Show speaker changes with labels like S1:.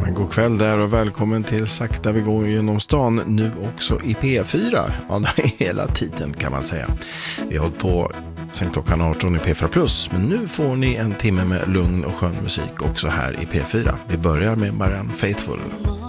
S1: God kväll där och välkommen till Sakta vi går genom stan, nu också i P4. Ja, hela tiden kan man säga. Vi har hållit på sen klockan 18 i P4+, men nu får ni en timme med lugn och skön musik också här i P4. Vi börjar med Marianne Faithfull.